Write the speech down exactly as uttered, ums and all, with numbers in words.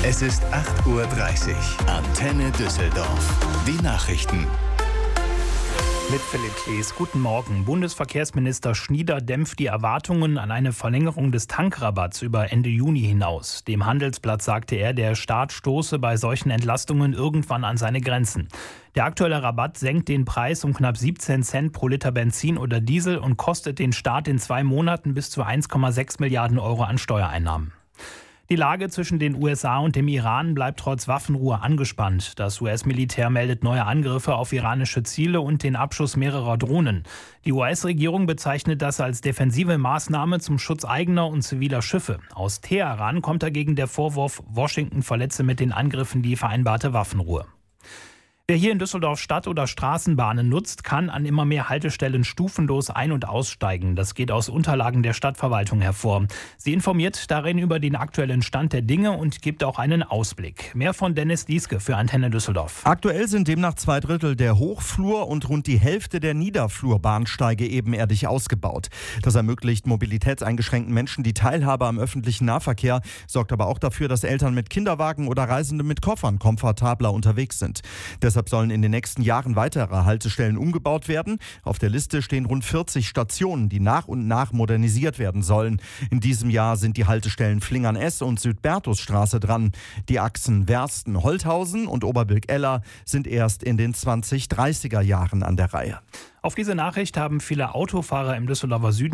Es ist acht Uhr dreißig. Antenne Düsseldorf. Die Nachrichten. Mit Philipp Klees. Guten Morgen. Bundesverkehrsminister Schnieder dämpft die Erwartungen an eine Verlängerung des Tankrabatts über Ende Juni hinaus. Dem Handelsblatt sagte er, der Staat stoße bei solchen Entlastungen irgendwann an seine Grenzen. Der aktuelle Rabatt senkt den Preis um knapp siebzehn Cent pro Liter Benzin oder Diesel und kostet den Staat in zwei Monaten bis zu eins Komma sechs Milliarden Euro an Steuereinnahmen. Die Lage zwischen den U S A und dem Iran bleibt trotz Waffenruhe angespannt. Das U S-Militär meldet neue Angriffe auf iranische Ziele und den Abschuss mehrerer Drohnen. Die U S-Regierung bezeichnet das als defensive Maßnahme zum Schutz eigener und ziviler Schiffe. Aus Teheran kommt dagegen der Vorwurf, Washington verletze mit den Angriffen die vereinbarte Waffenruhe. Wer hier in Düsseldorf Stadt- oder Straßenbahnen nutzt, kann an immer mehr Haltestellen stufenlos ein- und aussteigen. Das geht aus Unterlagen der Stadtverwaltung hervor. Sie informiert darin über den aktuellen Stand der Dinge und gibt auch einen Ausblick. Mehr von Dennis Lieske für Antenne Düsseldorf. Aktuell sind demnach zwei Drittel der Hochflur- und rund die Hälfte der Niederflurbahnsteige ebenerdig ausgebaut. Das ermöglicht mobilitätseingeschränkten Menschen die Teilhabe am öffentlichen Nahverkehr, sorgt aber auch dafür, dass Eltern mit Kinderwagen oder Reisende mit Koffern komfortabler unterwegs sind. Deshalb sollen in den nächsten Jahren weitere Haltestellen umgebaut werden. Auf der Liste stehen rund vierzig Stationen, die nach und nach modernisiert werden sollen. In diesem Jahr sind die Haltestellen Flingern-S und Südbertusstraße dran. Die Achsen Wersten-Holthausen und Oberbilk-Eller sind erst in den zwanzig dreißiger Jahren an der Reihe. Auf diese Nachricht haben viele Autofahrer im Düsseldorfer Süden